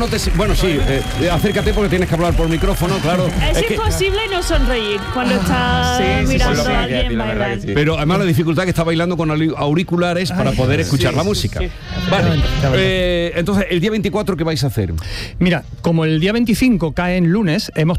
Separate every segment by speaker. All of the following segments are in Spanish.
Speaker 1: no te... Bueno, sí, acércate porque tienes que hablar por micrófono, claro.
Speaker 2: Es imposible no sonreír cuando estás mirando a alguien bailar.
Speaker 1: Pero además la dificultad que está bailando con auriculares para poder escuchar la música. Vale, entonces, el día 24, ¿qué vais a hacer?
Speaker 3: Mira, como el día 25 cae en lunes, hemos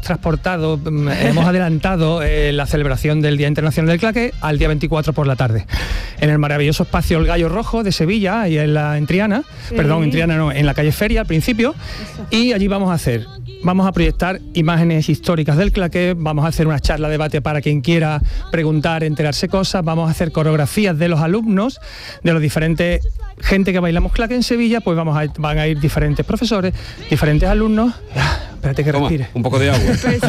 Speaker 3: adelantado la celebración del Día Internacional del Claqué al día 24 por la tarde. En el maravilloso espacio El Gallo Rojo de Sevilla, y en Triana, en la calle Feria al principio. Y allí vamos a proyectar imágenes históricas del claqué, vamos a hacer una charla, debate para quien quiera preguntar, enterarse cosas, vamos a hacer coreografías de los alumnos, de los diferentes gente que bailamos claqué en Sevilla, pues van a ir diferentes profesores, diferentes alumnos. Espérate que respire.
Speaker 1: Un poco de agua.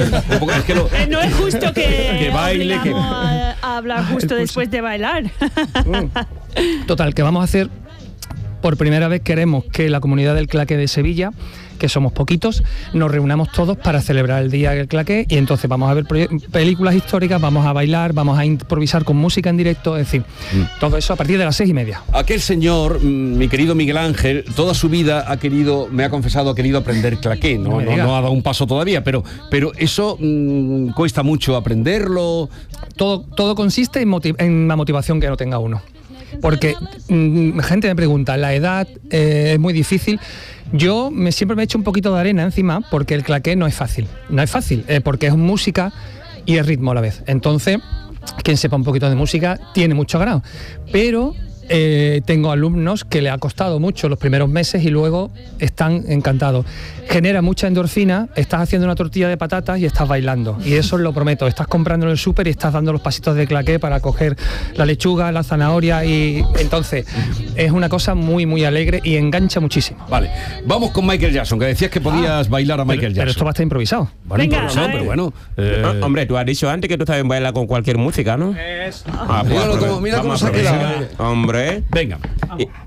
Speaker 2: No es justo que
Speaker 1: baile,
Speaker 2: a hablar justo después de bailar.
Speaker 3: Total, que vamos a hacer, por primera vez queremos que la comunidad del claqué de Sevilla, que somos poquitos, nos reunamos todos para celebrar el Día del Claqué, y entonces vamos a ver películas históricas, vamos a bailar, vamos a improvisar con música en directo, es decir, todo eso a partir de las 6:30.
Speaker 1: Aquel señor, mi querido Miguel Ángel, toda su vida ha querido aprender claqué, no ha dado un paso todavía, pero eso cuesta mucho aprenderlo.
Speaker 3: Todo consiste en la motivación que no tenga uno. Porque gente me pregunta, la edad es muy difícil. Yo siempre me echo un poquito de arena encima, porque el claqué no es fácil, porque es música y es ritmo a la vez. Entonces, quien sepa un poquito de música tiene mucho grado, pero tengo alumnos que le ha costado mucho los primeros meses y luego están encantados. Genera mucha endorfina, estás haciendo una tortilla de patatas y estás bailando, y eso os lo prometo, estás comprando en el súper y estás dando los pasitos de claqué para coger la lechuga, la zanahoria, y entonces es una cosa muy muy alegre y engancha muchísimo.
Speaker 1: Vale, vamos con Michael Jackson, que decías que podías bailar a Michael Jackson.
Speaker 3: Pero esto va a estar improvisado.
Speaker 1: Bueno,
Speaker 2: venga,
Speaker 1: improvisado, pero bueno.
Speaker 4: Hombre, tú has dicho antes que tú sabes bailar con cualquier música, ¿no?
Speaker 1: Mira cómo se ha quedado.
Speaker 4: Hombre.
Speaker 1: Venga.